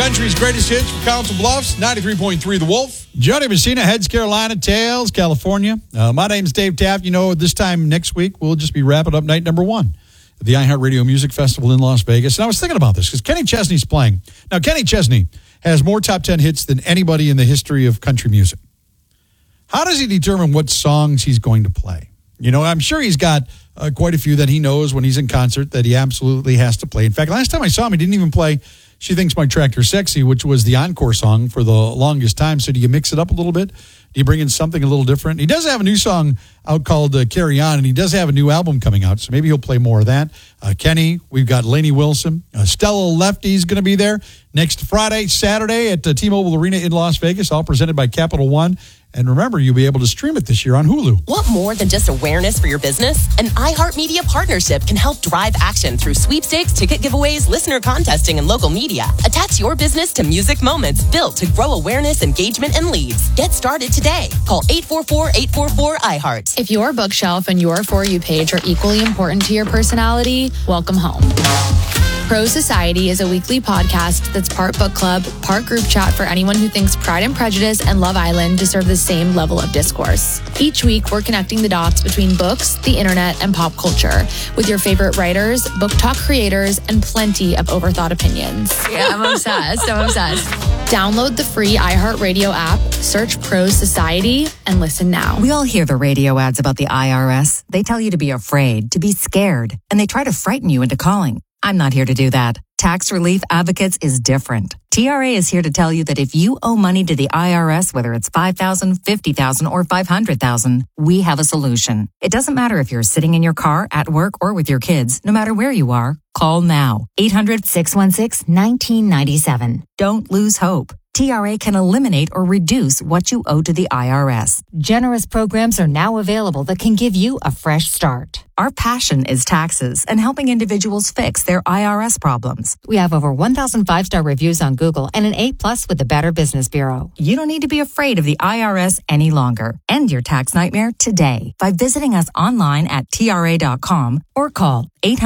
Country's greatest hits from Council Bluffs, 93.3 The Wolf. Jody Messina, Heads, Carolina, Tails, California. My name's Dave Taft. You know, this time next week, we'll just be wrapping up night number 1 at the iHeartRadio Music Festival in Las Vegas. And I was thinking about this because Kenny Chesney's playing. Now, Kenny Chesney has more top 10 hits than anybody in the history of country music. How does he determine what songs he's going to play? You know, I'm sure he's got quite a few that he knows when he's in concert that he absolutely has to play. In fact, last time I saw him, he didn't even play She Thinks My Tractor's Sexy, which was the encore song for the longest time. So do you mix it up a little bit? Do you bring in something a little different? He does have a new song out called Carry On, and he does have a new album coming out, so maybe he'll play more of that. Kenny, we've got Lainey Wilson. Stella Lefty's going to be there next Friday, Saturday at T-Mobile Arena in Las Vegas, all presented by Capital One. And remember, you'll be able to stream it this year on Hulu. Want more than just awareness for your business? An iHeartMedia partnership can help drive action through sweepstakes, ticket giveaways, listener contesting, and local media. Attach your business to music moments built to grow awareness, engagement, and leads. Get started today. Call 844-844-iHeart. If your bookshelf and your For You page are equally important to your personality, welcome home. Pro Society is a weekly podcast that's part book club, part group chat for anyone who thinks Pride and Prejudice and Love Island deserve the same level of discourse. Each week, we're connecting the dots between books, the internet, and pop culture with your favorite writers, book talk creators, and plenty of overthought opinions. Yeah, I'm obsessed. Download the free iHeartRadio app, search Pro Society, and listen now. We all hear the radio ads about the IRS. They tell you to be afraid, to be scared, and they try to frighten you into calling. I'm not here to do that. Tax Relief Advocates is different. TRA is here to tell you that if you owe money to the IRS, whether it's $5,000, $50,000, or $500,000, we have a solution. It doesn't matter if you're sitting in your car, at work, or with your kids. No matter where you are, call now. 800-616-1997. Don't lose hope. TRA can eliminate or reduce what you owe to the IRS. Generous programs are now available that can give you a fresh start. Our passion is taxes and helping individuals fix their IRS problems. We have over 1,000 5-star reviews on Google and an A+ with the Better Business Bureau. You don't need to be afraid of the IRS any longer. End your tax nightmare today by visiting us online at TRA.com or call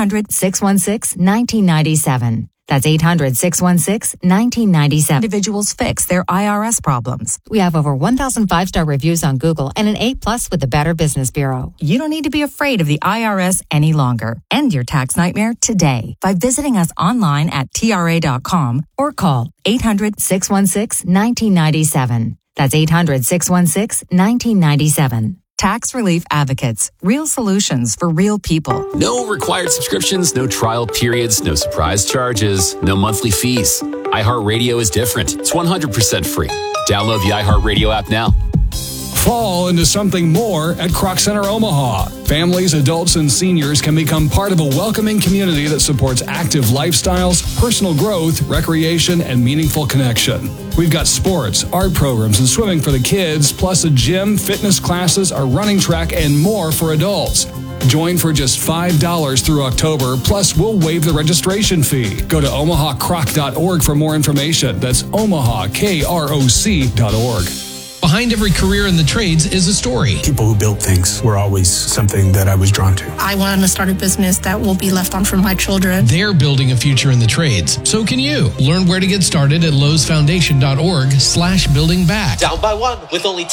800-616-1997. That's 800-616-1997. Individuals fix their IRS problems. We have over 1,000 5-star reviews on Google and an A+ with the Better Business Bureau. You don't need to be afraid of the IRS any longer. End your tax nightmare today by visiting us online at TRA.com or call 800-616-1997. That's 800-616-1997. Tax Relief Advocates. Real solutions for real people. No required subscriptions, no trial periods, no surprise charges, no monthly fees. iHeartRadio is different. It's 100% free. Download the iHeartRadio app now. Fall into something more at Kroc Center Omaha. Families, adults, and seniors can become part of a welcoming community that supports active lifestyles, personal growth, recreation, and meaningful connection. We've got sports, art programs, and swimming for the kids, plus a gym, fitness classes, a running track, and more for adults. Join for just $5 through October, plus we'll waive the registration fee. Go to omahakroc.org for more information. That's omahakroc.org. Behind every career in the trades is a story. People who build things were always something that I was drawn to. I wanted to start a business that will be left on for my children. They're building a future in the trades. So can you. Learn where to get started at lowesfoundation.org/buildingback. Down by one with only